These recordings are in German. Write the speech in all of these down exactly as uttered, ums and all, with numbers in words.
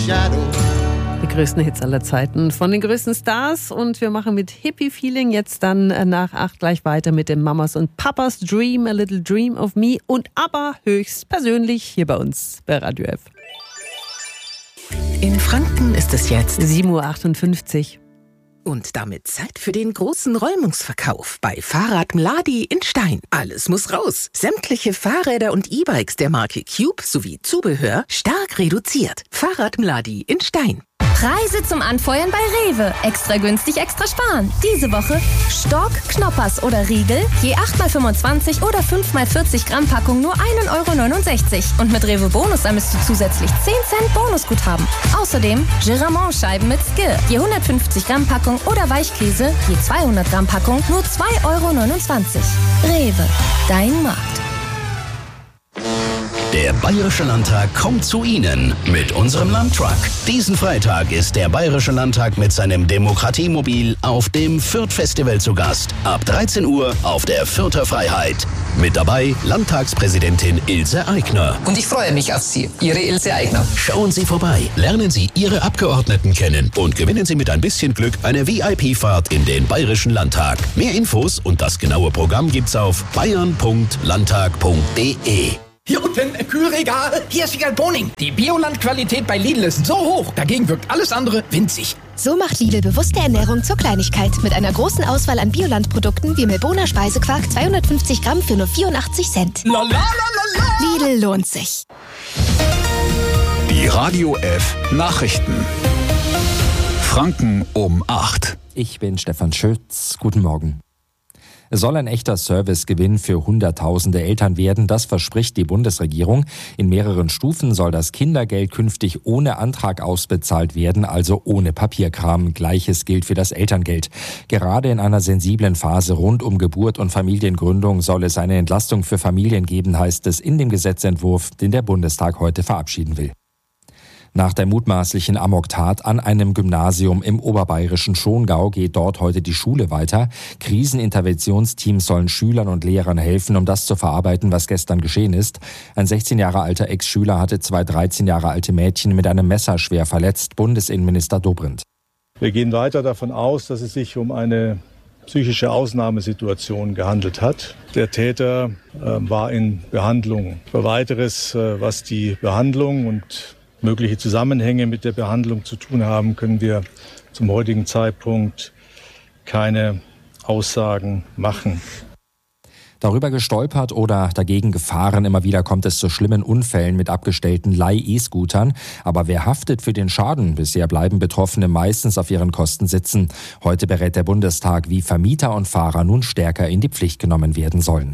shadow. Die größten Hits aller Zeiten von den größten Stars und wir machen mit Hippie Feeling jetzt dann nach acht gleich weiter mit dem Mamas und Papas Dream, A Little Dream of Me und aber höchst persönlich hier bei uns bei Radio F. In Franken ist es jetzt sieben Uhr achtundfünfzig. Und damit Zeit für den großen Räumungsverkauf bei Fahrrad Mladi in Stein. Alles muss raus. Sämtliche Fahrräder und E-Bikes der Marke Cube sowie Zubehör stark reduziert. Fahrrad Mladi in Stein. Preise zum Anfeuern bei Rewe. Extra günstig, extra sparen. Diese Woche Stork, Knoppers oder Riegel. Je acht mal fünfundzwanzig oder fünf mal vierzig Gramm Packung nur ein Euro neunundsechzig. Und mit Rewe Bonus sammelst du zusätzlich zehn Cent Bonusguthaben. Außerdem Giramont-Scheiben mit Skir. Je hundertfünfzig Gramm Packung oder Weichkäse. Je zweihundert Gramm Packung nur zwei Euro neunundzwanzig. Rewe, dein Markt. Der Bayerische Landtag kommt zu Ihnen mit unserem Landtruck. Diesen Freitag ist der Bayerische Landtag mit seinem Demokratiemobil auf dem Fürth-Festival zu Gast. Ab dreizehn Uhr auf der Fürther Freiheit. Mit dabei Landtagspräsidentin Ilse Aigner. Und ich freue mich auf Sie, Ihre Ilse Aigner. Schauen Sie vorbei, lernen Sie Ihre Abgeordneten kennen und gewinnen Sie mit ein bisschen Glück eine V I P-Fahrt in den Bayerischen Landtag. Mehr Infos und das genaue Programm gibt's auf bayern punkt landtag punkt de. Hier unten ein Kühlregal. Hier ist Wiegald Boning. Die Bioland-Qualität bei Lidl ist so hoch. Dagegen wirkt alles andere winzig. So macht Lidl bewusste Ernährung zur Kleinigkeit. Mit einer großen Auswahl an Bioland-Produkten wie Milboner Speisequark zweihundertfünfzig Gramm für nur vierundachtzig Cent. La, la, la, la, la. Lidl lohnt sich. Die Radio F Nachrichten. Franken um acht. Ich bin Stefan Schütz. Guten Morgen. Es soll ein echter Servicegewinn für Hunderttausende Eltern werden, das verspricht die Bundesregierung. In mehreren Stufen soll das Kindergeld künftig ohne Antrag ausbezahlt werden, also ohne Papierkram. Gleiches gilt für das Elterngeld. Gerade in einer sensiblen Phase rund um Geburt und Familiengründung soll es eine Entlastung für Familien geben, heißt es in dem Gesetzentwurf, den der Bundestag heute verabschieden will. Nach der mutmaßlichen Amoktat an einem Gymnasium im oberbayerischen Schongau geht dort heute die Schule weiter. Kriseninterventionsteams sollen Schülern und Lehrern helfen, um das zu verarbeiten, was gestern geschehen ist. Ein sechzehn Jahre alter Ex-Schüler hatte zwei dreizehn Jahre alte Mädchen mit einem Messer schwer verletzt. Bundesinnenminister Dobrindt. Wir gehen weiter davon aus, dass es sich um eine psychische Ausnahmesituation gehandelt hat. Der Täter äh, war in Behandlung. Für Weiteres, äh, was die Behandlung und mögliche Zusammenhänge mit der Behandlung zu tun haben, können wir zum heutigen Zeitpunkt keine Aussagen machen. Darüber gestolpert oder dagegen gefahren, immer wieder kommt es zu schlimmen Unfällen mit abgestellten Leih-E-Scootern. Aber wer haftet für den Schaden? Bisher bleiben Betroffene meistens auf ihren Kosten sitzen. Heute berät der Bundestag, wie Vermieter und Fahrer nun stärker in die Pflicht genommen werden sollen.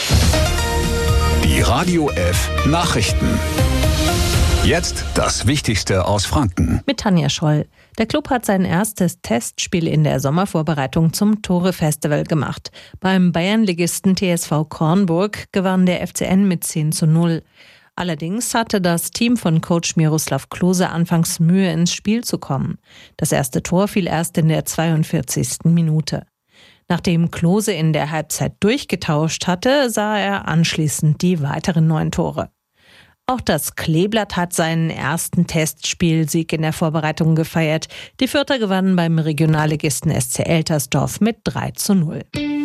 Die Radio F Nachrichten. Jetzt das Wichtigste aus Franken. Mit Tanja Scholl. Der Club hat sein erstes Testspiel in der Sommervorbereitung zum Tore-Festival gemacht. Beim Bayernligisten T S V Kornburg gewann der F C N mit zehn zu null. Allerdings hatte das Team von Coach Miroslav Klose anfangs Mühe, ins Spiel zu kommen. Das erste Tor fiel erst in der zweiundvierzigsten Minute. Nachdem Klose in der Halbzeit durchgetauscht hatte, sah er anschließend die weiteren neun Tore. Auch das Kleeblatt hat seinen ersten Testspielsieg in der Vorbereitung gefeiert. Die Fürther gewannen beim Regionalligisten S C Eltersdorf mit drei zu null.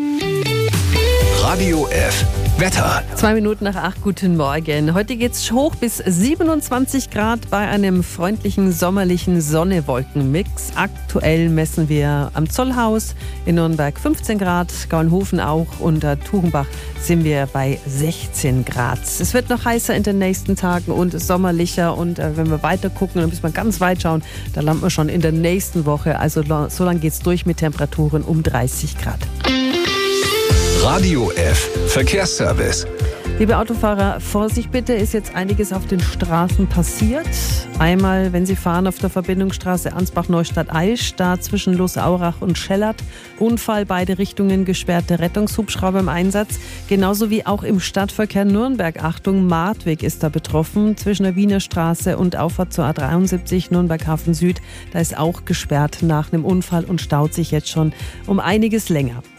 Radio F Wetter. Zwei Minuten nach acht, guten Morgen. Heute geht's hoch bis siebenundzwanzig Grad bei einem freundlichen sommerlichen Sonne-Wolken-Mix. Aktuell messen wir am Zollhaus in Nürnberg fünfzehn Grad, Gaunhofen auch, unter Tuchenbach sind wir bei sechzehn Grad. Es wird noch heißer in den nächsten Tagen und sommerlicher und äh, wenn wir weiter gucken, dann müssen wir ganz weit schauen, da landen wir schon in der nächsten Woche. Also so lange geht's durch mit Temperaturen um dreißig Grad. Radio F Verkehrsservice. Liebe Autofahrer, Vorsicht bitte, ist jetzt einiges auf den Straßen passiert. Einmal, wenn Sie fahren auf der Verbindungsstraße Ansbach-Neustadt-Aisch, da zwischen Losaurach und Schellert. Unfall, beide Richtungen gesperrte Rettungshubschrauber im Einsatz. Genauso wie auch im Stadtverkehr Nürnberg. Achtung, Martweg ist da betroffen. Zwischen der Wiener Straße und Auffahrt zur A dreiundsiebzig Nürnberg-Hafen Süd. Da ist auch gesperrt nach einem Unfall und staut sich jetzt schon um einiges länger.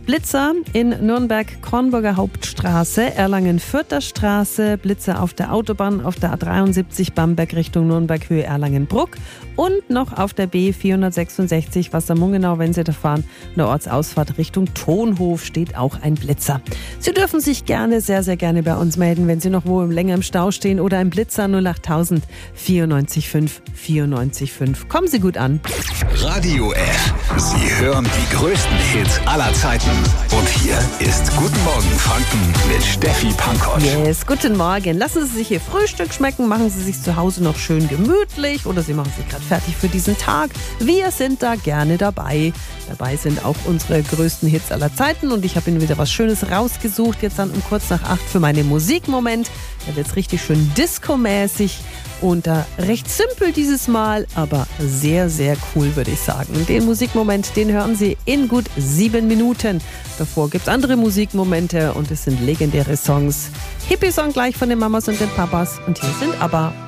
Blitzer in Nürnberg-Kornburger Hauptstraße, Erlangen-Fürther Straße, Blitzer auf der Autobahn auf der A dreiundsiebzig Bamberg Richtung Nürnberg Höhe Erlangen-Bruck und noch auf der B vierhundertsechsundsechzig Wassermungenau, wenn Sie da fahren, eine Ortsausfahrt Richtung Tonhof steht auch ein Blitzer. Sie dürfen sich gerne, sehr, sehr gerne bei uns melden, wenn Sie noch wo länger im Stau stehen oder im Blitzer null acht tausend vierundneunzig fünf vierundneunzig fünf. Kommen Sie gut an. Radio F. Sie hören die größten Hits aller Zeiten. Und hier ist Guten Morgen Franken mit Steffi Pankosch. Yes, guten Morgen. Lassen Sie sich Ihr Frühstück schmecken, machen Sie sich zu Hause noch schön gemütlich oder Sie machen sich gerade fertig für diesen Tag. Wir sind da gerne dabei. Dabei sind auch unsere größten Hits aller Zeiten und ich habe Ihnen wieder was Schönes rausgesucht, jetzt dann um kurz nach acht für meinen Musikmoment. Da wird es richtig schön disco-mäßig und da recht simpel dieses Mal, aber sehr, sehr cool, würde ich sagen. Den Musikmoment, den hören Sie in gut sieben Minuten. Davor gibt es andere Musikmomente und es sind legendäre Songs. Hippie-Song gleich von den Mamas und den Papas und hier sind ABBA.